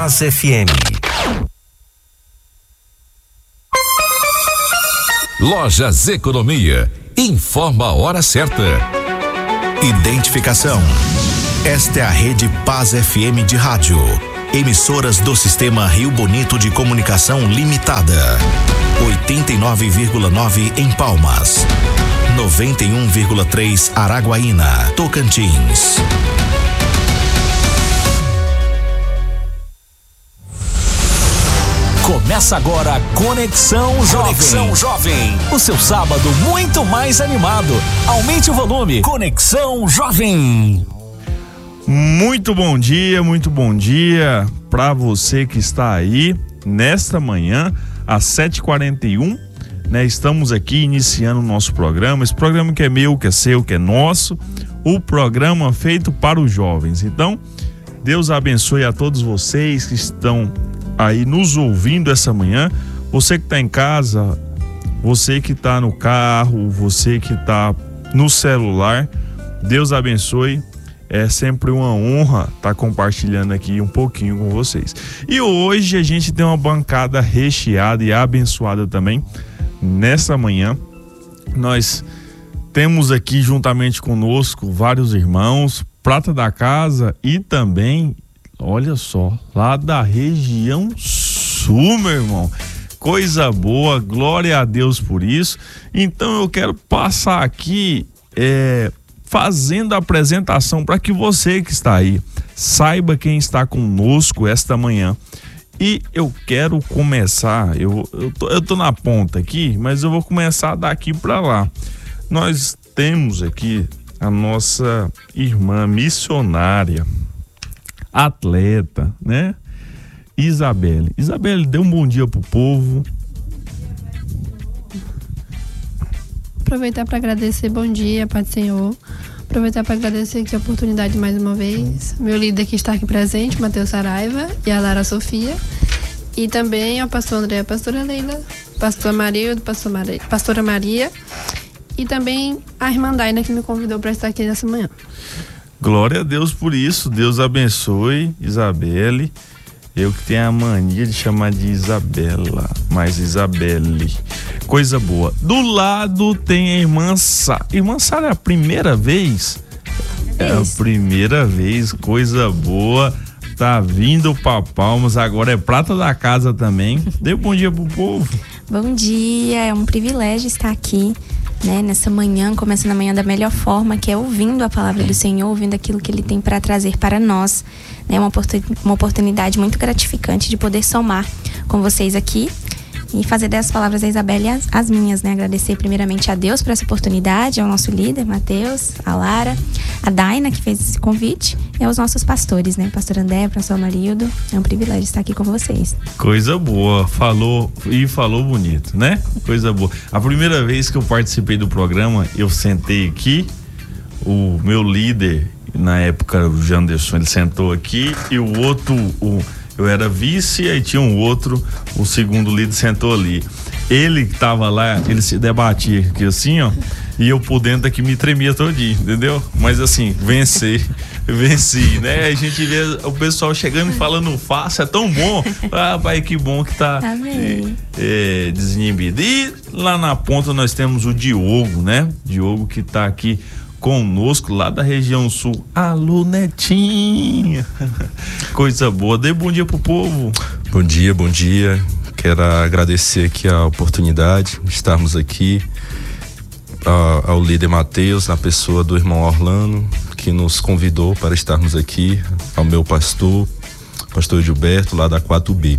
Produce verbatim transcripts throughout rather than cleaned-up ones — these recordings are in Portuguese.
Paz F M. Lojas Economia. Informa a hora certa. Identificação. Esta é a Rede Paz F M de rádio. Emissoras do Sistema Rio Bonito de Comunicação Limitada. oitenta e nove vírgula nove em Palmas. noventa e um vírgula três Araguaína, Tocantins. Começa agora Conexão Jovem. Conexão Jovem. O seu sábado muito mais animado. Aumente o volume. Conexão Jovem. Muito bom dia, muito bom dia para você que está aí nesta manhã às sete e quarenta e um, né? Estamos aqui iniciando o nosso programa, esse programa que é meu, que é seu, que é nosso, o programa feito para os jovens. Então, Deus abençoe a todos vocês que estão aí nos ouvindo essa manhã, você que está em casa, você que está no carro, você que está no celular, Deus abençoe. É sempre uma honra estar compartilhando aqui um pouquinho com vocês. E hoje a gente tem uma bancada recheada e abençoada também. Nessa manhã, nós temos aqui juntamente conosco vários irmãos, prata da casa e também, olha só, lá da região sul, meu irmão. Coisa boa, glória a Deus por isso. Então eu quero passar aqui, é... fazendo a apresentação para que você que está aí saiba quem está conosco esta manhã. E eu quero começar, eu, eu, tô, eu tô na ponta aqui, mas eu vou começar daqui para lá. Nós temos aqui a nossa irmã missionária, atleta, né? Isabelle. Isabelle, dê um bom dia pro povo. Aproveitar para agradecer, bom dia, Pai do Senhor. Aproveitar para agradecer aqui a oportunidade mais uma vez. Meu líder que está aqui presente, Matheus Saraiva, e a Lara Sofia. E também ao pastor André, a pastora Leila, pastor Maria, pastor Maria, pastora Maria. E também a irmã Daina que me convidou para estar aqui nessa manhã. Glória a Deus por isso. Deus abençoe, Isabelle. Eu que tenho a mania de chamar de Isabela, mas Isabelle. Coisa boa. Do lado tem a irmã Sara. Irmã Sara é a primeira vez? É a primeira vez, coisa boa. Tá vindo pra Palmas, agora é prata da casa também. Dê um bom dia pro povo. Bom dia, é um privilégio estar aqui, né, nessa manhã, começando a manhã da melhor forma, que é ouvindo a palavra do Senhor, ouvindo aquilo que Ele tem para trazer para nós. É uma, uma oportunidade muito gratificante de poder somar com vocês aqui e fazer dessas palavras da Isabelle as, as minhas, né? Agradecer primeiramente a Deus por essa oportunidade, ao nosso líder, Matheus, a Lara, a Daina, que fez esse convite, e aos nossos pastores, né? Pastor André, pastor Marildo. É um privilégio estar aqui com vocês. Coisa boa, falou e falou bonito, né? Coisa boa. A primeira vez que eu participei do programa, eu sentei aqui, o meu líder, na época o Janderson, ele sentou aqui, e o outro, o, eu era vice, aí tinha um outro, o segundo líder sentou ali. Ele que tava lá, ele se debatia aqui assim, ó, e eu por dentro aqui me tremia todinho, entendeu? Mas assim, venci, venci, né? A gente vê o pessoal chegando e falando fácil, é tão bom. Ah, pai, que bom que tá é, é, desinibido. E lá na ponta nós temos o Diogo, né? Diogo que tá aqui conosco lá da região sul. Alô, Netinha. Coisa boa. Dê bom dia pro povo. Bom dia, bom dia. Quero agradecer aqui a oportunidade de estarmos aqui, a, ao líder Matheus, na pessoa do irmão Orlando, que nos convidou para estarmos aqui, ao meu pastor, pastor Gilberto, lá da quatro B.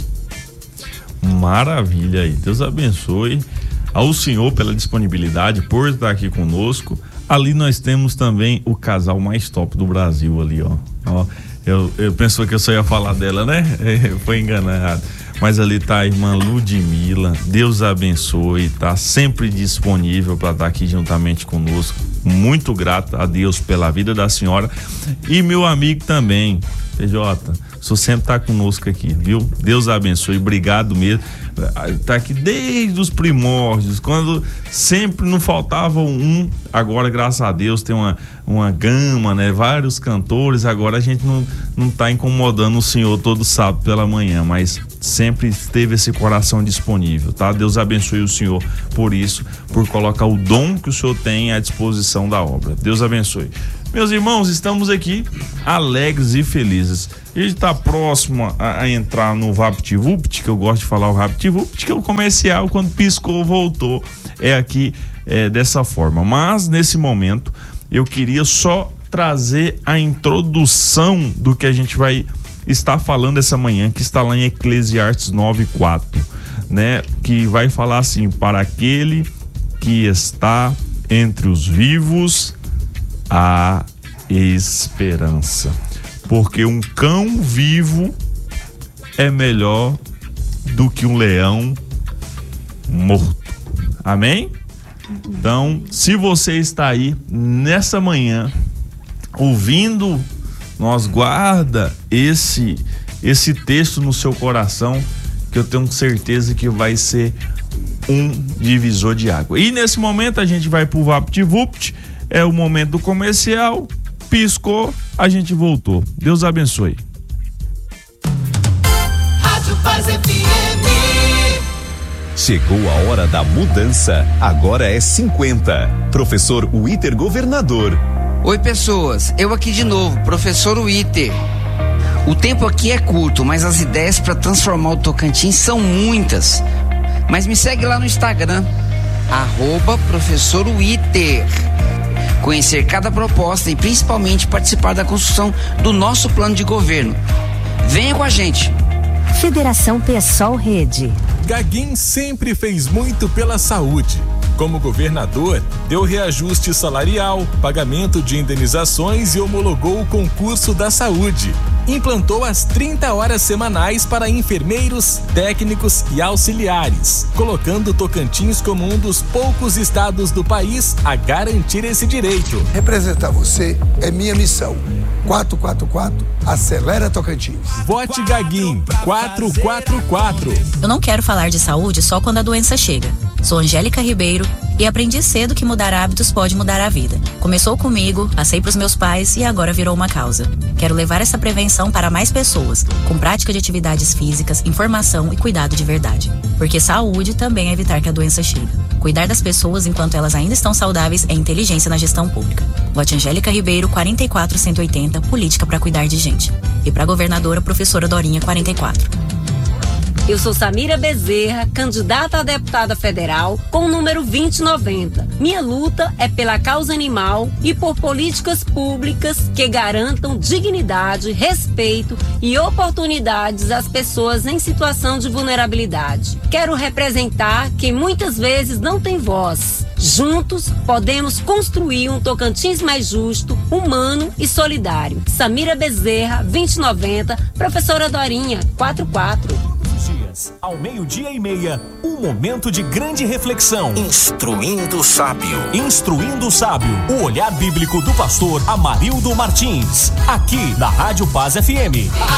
Maravilha aí. Deus abençoe ao senhor pela disponibilidade, por estar aqui conosco. Ali nós temos também o casal mais top do Brasil ali, ó. ó eu, eu pensou que eu só ia falar dela, né? Foi enganado. mas ali tá a irmã Ludmila. Deus abençoe, tá sempre disponível para estar aqui juntamente conosco. Muito grato a Deus pela vida da senhora e meu amigo também, P J. O senhor sempre tá conosco aqui, viu? Deus abençoe, obrigado mesmo. Tá aqui desde os primórdios, quando sempre não faltava um. Agora, graças a Deus, tem uma, uma gama, né? Vários cantores. Agora a gente não, não tá incomodando o senhor todo sábado pela manhã, mas sempre teve esse coração disponível, tá? Deus abençoe o senhor por isso, por colocar o dom que o senhor tem à disposição da obra. Deus abençoe. Meus irmãos, estamos aqui alegres e felizes. A gente está próximo a, a entrar no VaptVupt, que eu gosto de falar o VaptVupt, que é o comercial, quando piscou, voltou. É aqui é, dessa forma. Mas, nesse momento, eu queria só trazer a introdução do que a gente vai estar falando essa manhã, que está lá em Eclesiastes nove, quatro, né? Que vai falar assim: para aquele que está entre os vivos, a esperança, porque um cão vivo é melhor do que um leão morto. Amém? Então, se você está aí nessa manhã ouvindo, nós guarda esse esse texto no seu coração, que eu tenho certeza que vai ser um divisor de água. E nesse momento a gente vai pro VaptVupt. É o momento do comercial, piscou, a gente voltou. Deus abençoe. Rádio Paz F M. Chegou a hora da mudança. Agora é cinquenta. Professor Witer Governador. Oi, pessoas. Eu aqui de novo, professor Witer. O tempo aqui é curto, mas as ideias para transformar o Tocantins são muitas. Mas me segue lá no Instagram, arroba professor Witer. Conhecer cada proposta e principalmente participar da construção do nosso plano de governo. Venha com a gente. Federação PSOL Rede. Gagin sempre fez muito pela saúde. Como governador, deu reajuste salarial, pagamento de indenizações e homologou o concurso da saúde. Implantou as trinta horas semanais para enfermeiros, técnicos e auxiliares, colocando Tocantins como um dos poucos estados do país a garantir esse direito. Representar você é minha missão. quatro quatro quatro, acelera Tocantins. Vote Gagin, quatro quatro quatro. Eu não quero falar de saúde só quando a doença chega. Sou Angélica Ribeiro e aprendi cedo que mudar hábitos pode mudar a vida. Começou comigo, passei para os meus pais e agora virou uma causa. Quero levar essa prevenção para mais pessoas, com prática de atividades físicas, informação e cuidado de verdade. Porque saúde também é evitar que a doença chegue. Cuidar das pessoas enquanto elas ainda estão saudáveis é inteligência na gestão pública. Vote Angélica Ribeiro, quarenta e quatro cento e oitenta, política para cuidar de gente. E para governadora, professora Dorinha, quarenta e quatro. Eu sou Samira Bezerra, candidata a deputada federal com o número vinte noventa. Minha luta é pela causa animal e por políticas públicas que garantam dignidade, respeito e oportunidades às pessoas em situação de vulnerabilidade. Quero representar quem muitas vezes não tem voz. Juntos, podemos construir um Tocantins mais justo, humano e solidário. Samira Bezerra, vinte noventa, professora Dorinha, quarenta e quatro. Dias, ao meio-dia e meia, um momento de grande reflexão. Instruindo o Sábio. Instruindo o Sábio, o olhar bíblico do pastor Amarildo Martins, aqui na Rádio Paz F M.